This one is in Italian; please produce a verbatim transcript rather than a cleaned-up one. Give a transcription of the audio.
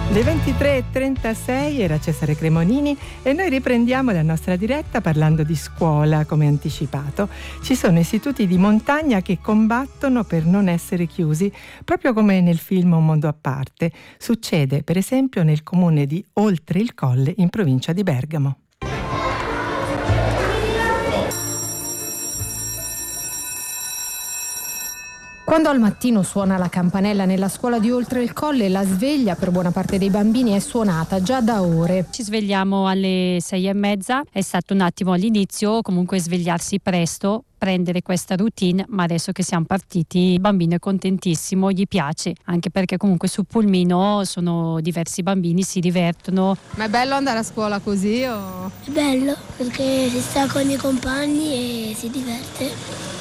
Le ventitré e trentasei era Cesare Cremonini e noi riprendiamo la nostra diretta parlando di scuola, come anticipato. Ci sono istituti di montagna che combattono per non essere chiusi, proprio come nel film Un mondo a parte. Succede per esempio nel comune di Oltre il Colle in provincia di Bergamo. Quando al mattino suona la campanella nella scuola di Oltre il Colle, la sveglia per buona parte dei bambini è suonata già da ore. Ci svegliamo alle sei e mezza, è stato un attimo all'inizio, comunque svegliarsi presto, prendere questa routine, ma adesso che siamo partiti il bambino è contentissimo, gli piace, anche perché comunque sul pulmino sono diversi bambini, si divertono. Ma è bello andare a scuola così o? È bello perché si sta con i compagni e si diverte.